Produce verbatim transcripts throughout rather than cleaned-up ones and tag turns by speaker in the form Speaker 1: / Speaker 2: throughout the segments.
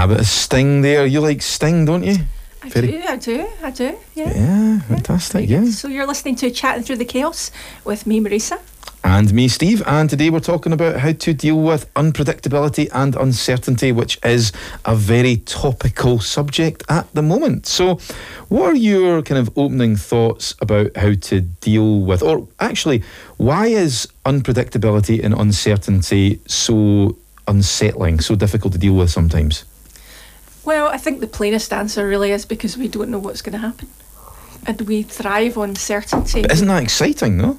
Speaker 1: bit of Sting there. You like Sting, don't you?
Speaker 2: I
Speaker 1: Very...
Speaker 2: do, I do, I do. Yeah,
Speaker 1: yeah fantastic. Yeah.
Speaker 2: So you're listening to Chatting Through the Chaos with me, Marisa.
Speaker 1: And me, Steve. And today we're talking about how to deal with unpredictability and uncertainty, which is a very topical subject at the moment. So what are your kind of opening thoughts about how to deal with, or actually, why is unpredictability and uncertainty so unsettling, so difficult to deal with sometimes?
Speaker 2: Well, I think the plainest answer really is because we don't know what's going to happen. And we thrive on certainty.
Speaker 1: But isn't that exciting, though?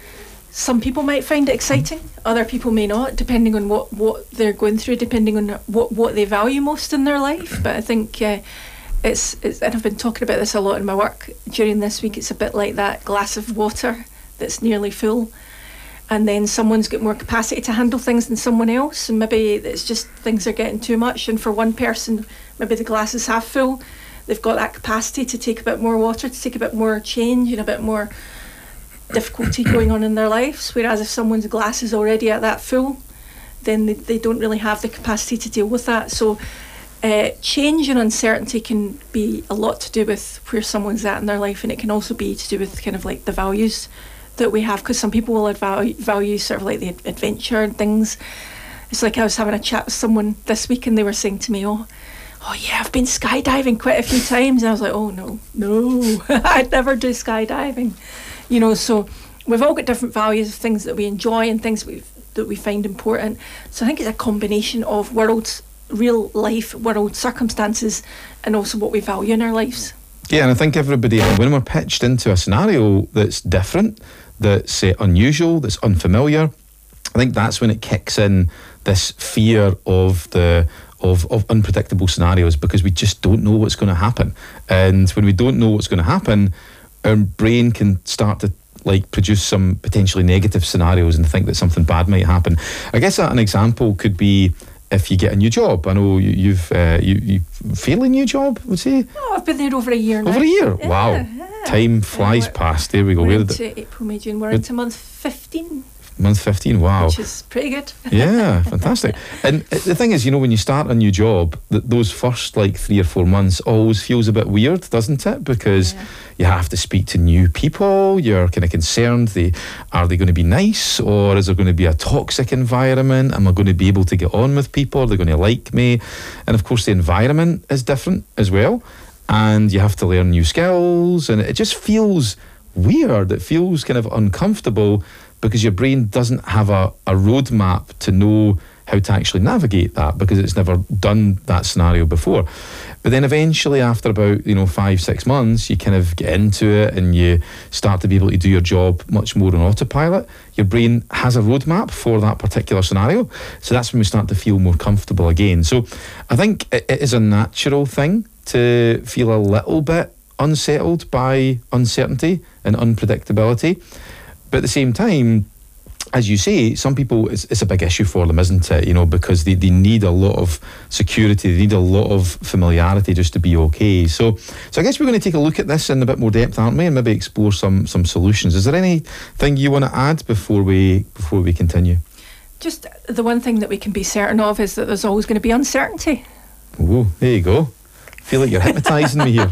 Speaker 2: Some people might find it exciting, other people may not, depending on what, what they're going through, depending on what, what they value most in their life. But I think uh, it's, it's, and I've been talking about this a lot in my work during this week, it's a bit like that glass of water that's nearly full. And then someone's got more capacity to handle things than someone else, and maybe it's just things are getting too much. And for one person, maybe the glass is half full. They've got that capacity to take a bit more water, to take a bit more change and a bit more difficulty going on in their lives. Whereas if someone's glass is already at that full, then they, they don't really have the capacity to deal with that. So uh, change and uncertainty can be a lot to do with where someone's at in their life, and it can also be to do with kind of like the values that we have, because some people will value, value sort of like the adventure and things. It's like I was having a chat with someone this week and they were saying to me, oh oh yeah, I've been skydiving quite a few times. And I was like, oh no no I'd never do skydiving, you know. So we've all got different values of things that we enjoy and things we've, that we find important. So I think it's a combination of world's real life world circumstances and also what we value in our lives.
Speaker 1: Yeah, and I think everybody, when we're pitched into a scenario that's different, that's uh, unusual, that's unfamiliar, I think that's when it kicks in, this fear of the of, of unpredictable scenarios, because we just don't know what's going to happen. And when we don't know what's going to happen, our brain can start to like produce some potentially negative scenarios and think that something bad might happen. I guess that an example could be if you get a new job. I know you, you've uh, you you fairly new job, would say?
Speaker 2: Oh, I've been there over a year now.
Speaker 1: Over a year?
Speaker 2: Yeah,
Speaker 1: wow.
Speaker 2: Yeah.
Speaker 1: Time flies
Speaker 2: yeah,
Speaker 1: past. There we go.
Speaker 2: We're
Speaker 1: Where
Speaker 2: into
Speaker 1: did it?
Speaker 2: April, May, June. We're into month fifteen.
Speaker 1: Month fifteen, wow.
Speaker 2: Which is pretty good.
Speaker 1: Yeah, fantastic. And the thing is, you know, when you start a new job, th- those first like three or four months always feels a bit weird, doesn't it? Because yeah. you have to speak to new people. You're kind of concerned, they, are they going to be nice, or is there going to be a toxic environment? Am I going to be able to get on with people? Are they going to like me? And of course the environment is different as well, and you have to learn new skills, and it just feels weird. It feels kind of uncomfortable, because your brain doesn't have a, a roadmap to know how to actually navigate that, because it's never done that scenario before. But then eventually, after about, you know, five, six months, you kind of get into it and you start to be able to do your job much more on autopilot. Your brain has a roadmap for that particular scenario. So that's when we start to feel more comfortable again. So I think it, it is a natural thing to feel a little bit unsettled by uncertainty and unpredictability. But at the same time, as you say, some people, it's, it's a big issue for them, isn't it? You know, because they, they need a lot of security, they need a lot of familiarity just to be okay. So so I guess we're going to take a look at this in a bit more depth, aren't we? And maybe explore some some solutions. Is there anything you want to add before we before we continue?
Speaker 2: Just the one thing that we can be certain of is that there's always going to be uncertainty.
Speaker 1: Oh, there you go. I feel like you're hypnotising me here.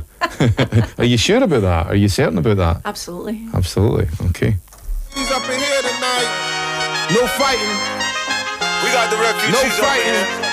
Speaker 1: Are you sure about that? Are you certain about that?
Speaker 2: Absolutely.
Speaker 1: Absolutely. Okay.
Speaker 3: He's up in here tonight. No fighting. We got the refugees. No fighting.